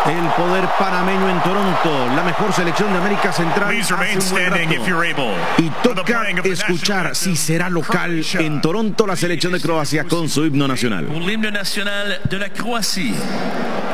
El poder panameño en Toronto, la mejor selección de América Central hace un buen rato. Y toca escuchar si será local en Toronto la selección de Croacia con su himno nacional. Por el himno nacional de la Croacia.